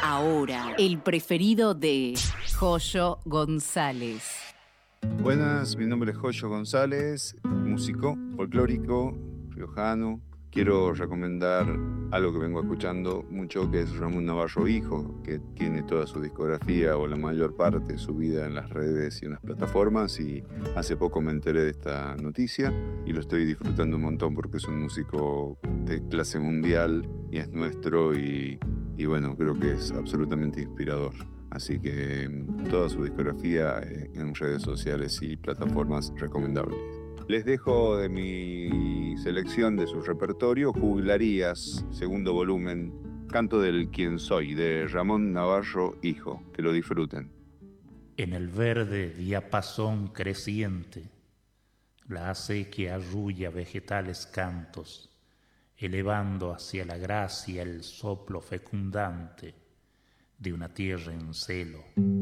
Ahora, el preferido de Joyo González. Buenas, mi nombre es Joyo González, músico folclórico, riojano. Quiero recomendar algo que vengo escuchando mucho, que es Ramón Navarro Hijo, que tiene toda su discografía o la mayor parte de su vida en las redes y en las plataformas, y hace poco me enteré de esta noticia y lo estoy disfrutando un montón porque es un músico de clase mundial y es nuestro y bueno, creo que es absolutamente inspirador. Así que toda su discografía en redes sociales y plataformas recomendables. Les dejo de mi selección de su repertorio Juglarías, segundo volumen, Canto del Quien Soy, de Ramón Navarro Hijo. Que lo disfruten. En el verde diapasón creciente, la acequia arrulla vegetales cantos, elevando hacia la gracia el soplo fecundante de una tierra en celo.